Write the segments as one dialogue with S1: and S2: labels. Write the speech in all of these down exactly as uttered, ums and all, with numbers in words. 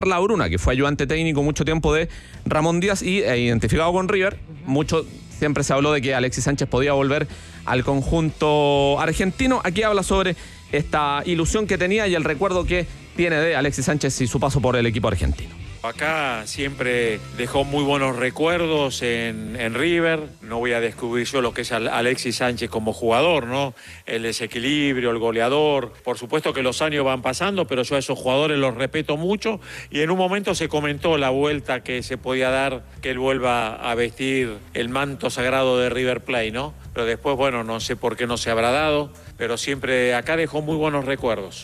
S1: La Bruna, que fue ayudante técnico mucho tiempo de Ramón Díaz y eh, identificado con River. Mucho siempre se habló de que Alexis Sánchez podía volver al conjunto argentino. Aquí habla sobre esta ilusión que tenía y el recuerdo que tiene de Alexis Sánchez y su paso por el equipo argentino.
S2: Acá siempre dejó muy buenos recuerdos en, en River. No voy a descubrir yo lo que es Alexis Sánchez como jugador, ¿no? El desequilibrio, el goleador. Por supuesto que los años van pasando, pero yo a esos jugadores los respeto mucho. Y en un momento se comentó la vuelta que se podía dar, que él vuelva a vestir el manto sagrado de River Plate, ¿no? Pero después, bueno, no sé por qué no se habrá dado, pero siempre acá dejó muy buenos recuerdos.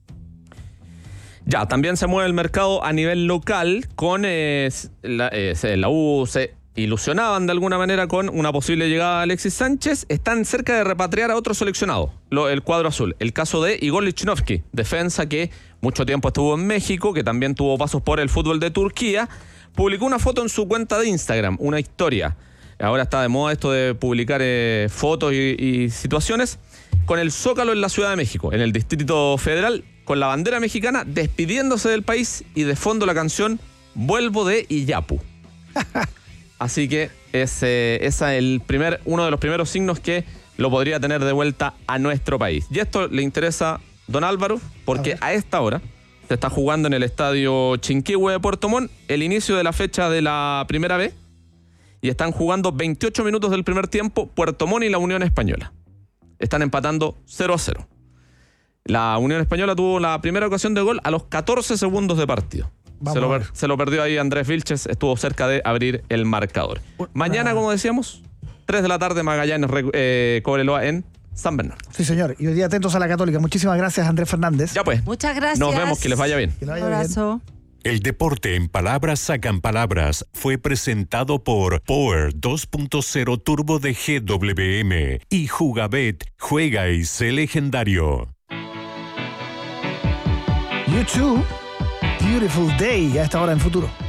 S1: Ya, también se mueve el mercado a nivel local con eh, la, eh, la U, se ilusionaban de alguna manera con una posible llegada de Alexis Sánchez. Están cerca de repatriar a otro seleccionado, lo, el cuadro azul. El caso de Igor Lichnowsky, defensa que mucho tiempo estuvo en México, que también tuvo pasos por el fútbol de Turquía. Publicó una foto en su cuenta de Instagram, una historia. Ahora está de moda esto de publicar eh, fotos y, y situaciones con el Zócalo en la Ciudad de México, en el Distrito Federal, con la bandera mexicana, despidiéndose del país y de fondo la canción Vuelvo de Iyapu. Así que es eh, esa el primer, uno de los primeros signos que lo podría tener de vuelta a nuestro país. Y esto le interesa, don Álvaro, porque a, a esta hora se está jugando en el estadio Chinquihue de Puerto Montt el inicio de la fecha de la Primera B y están jugando veintiocho minutos del primer tiempo Puerto Montt y la Unión Española. Están empatando cero a cero. La Unión Española tuvo la primera ocasión de gol a los catorce segundos de partido. Se lo, se lo perdió ahí Andrés Vilches, estuvo cerca de abrir el marcador. Mañana, como decíamos, tres de la tarde, Magallanes, eh, Cobreloa en San Bernardo.
S3: Sí, señor. Y hoy día atentos a la Católica. Muchísimas gracias, Andrés Fernández.
S1: Ya pues.
S4: Muchas gracias.
S1: Nos vemos, que les vaya bien.
S3: Que les vaya
S4: Un abrazo.
S3: bien.
S5: El deporte en palabras sacan palabras fue presentado por Power dos punto cero Turbo de G W M y Jugabet, juega y sé legendario.
S3: YouTube, Beautiful Day, a esta hora en Futuro.